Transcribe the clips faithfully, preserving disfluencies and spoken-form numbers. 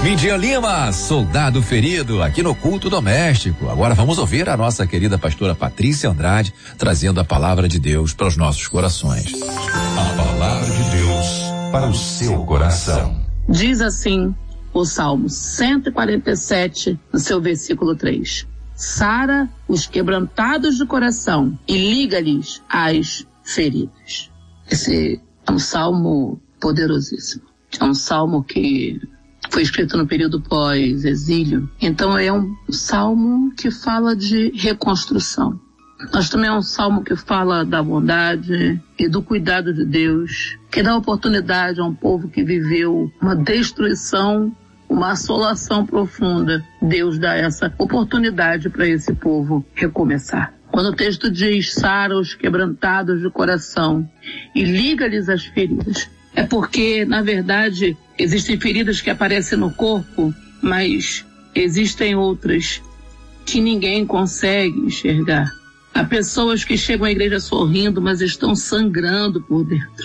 Midian Lima, soldado ferido, aqui no Culto Doméstico. Agora vamos ouvir a nossa querida pastora Patrícia Andrade, trazendo a palavra de Deus para os nossos corações. A palavra de Deus para o seu coração. Diz assim o Salmo cento e quarenta e sete, no seu versículo três. Sara os quebrantados de coração e liga-lhes as feridas. Esse é um salmo poderosíssimo. É um salmo que foi escrito no período pós-exílio. Então é um salmo que fala de reconstrução. Mas também é um salmo que fala da bondade e do cuidado de Deus, que dá oportunidade a um povo que viveu uma destruição, uma assolação profunda. Deus dá essa oportunidade para esse povo recomeçar. Quando o texto diz, sara os quebrantados de coração e liga-lhes as feridas, é porque, na verdade, existem feridas que aparecem no corpo, mas existem outras que ninguém consegue enxergar. Há pessoas que chegam à igreja sorrindo, mas estão sangrando por dentro.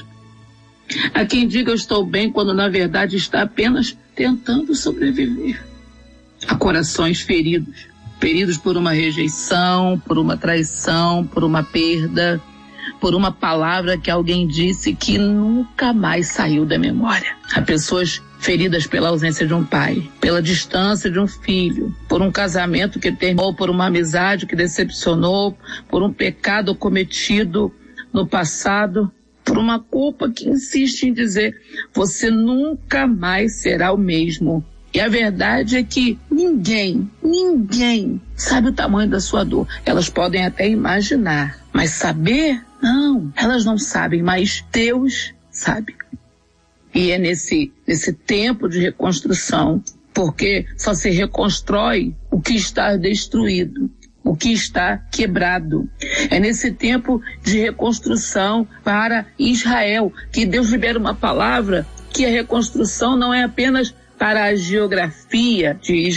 Há quem diga eu estou bem, quando na verdade está apenas tentando sobreviver. Há corações feridos, feridos por uma rejeição, por uma traição, por uma perda, por uma palavra que alguém disse que nunca mais saiu da memória. Há pessoas feridas pela ausência de um pai, pela distância de um filho, por um casamento que terminou, por uma amizade que decepcionou, por um pecado cometido no passado, por uma culpa que insiste em dizer, você nunca mais será o mesmo. E a verdade é que ninguém, ninguém sabe o tamanho da sua dor. Elas podem até imaginar, mas saber, não, elas não sabem, mas Deus sabe. E é nesse, nesse tempo de reconstrução, porque só se reconstrói o que está destruído, o que está quebrado. É nesse tempo de reconstrução para Israel que Deus libera uma palavra que a reconstrução não é apenas para a geografia de Israel,